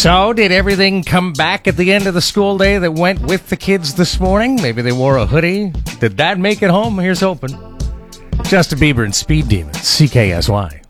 So, did everything come back at the end of the school day that went with the kids this morning? Maybe they wore a hoodie. Did that make it home? Here's hoping. Justin Bieber and Speed Demons, CKSY.